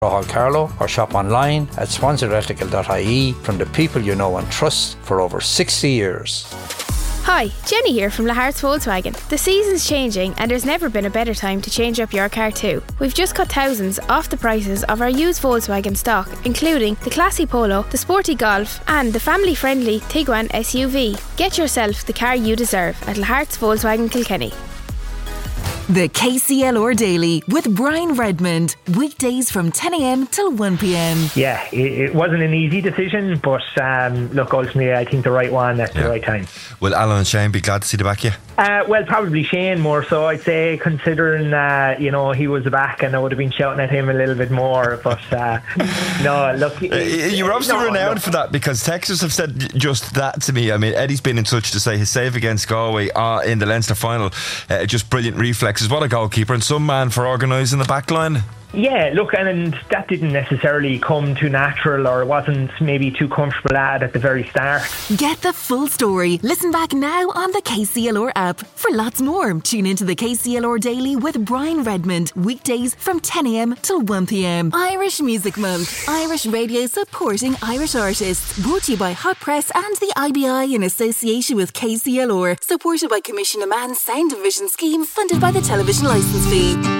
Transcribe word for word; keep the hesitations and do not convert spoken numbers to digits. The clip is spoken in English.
Rahal Carlow or shop online at swansea electrical dot I E from the people you know and trust for over sixty years. Hi, Jenny here from Lahart's Volkswagen. The season's changing and there's never been a better time to change up your car too. We've just cut thousands off the prices of our used Volkswagen stock, including the classy Polo, the sporty Golf and the family-friendly Tiguan S U V. Get yourself the car you deserve at Lahart's Volkswagen Kilkenny. The K C L R Daily with Brian Redmond. Weekdays from ten a.m. till one p.m. Yeah, it, it wasn't an easy decision, but um, look, ultimately I think the right one at yeah. the right time. Will Alan and Shane be glad to see the back of you? Uh, well, probably Shane more so, I'd say, considering, uh, you know, he was back and I would have been shouting at him a little bit more. But uh, no, look. Uh, you were obviously no, renowned look. for that, because Texas have said just that to me. I mean, Eddie's been in touch to say his save against Galway uh, in the Leinster final, uh, just brilliant reflexes. What a goalkeeper, and some man for organising the back line. Yeah, look, and, and that didn't necessarily come too natural, or wasn't maybe too comfortable at at the very start. Get the full story. Listen back now on the K C L R app. For lots more, tune into the K C L R Daily with Brian Redmond. Weekdays from ten a.m. till one p.m. Irish Music Month. Irish radio supporting Irish artists. Brought to you by Hot Press and the I B I in association with K C L R. Supported by Commission a Man's Sound Division Scheme, funded by the Television Licence Fee.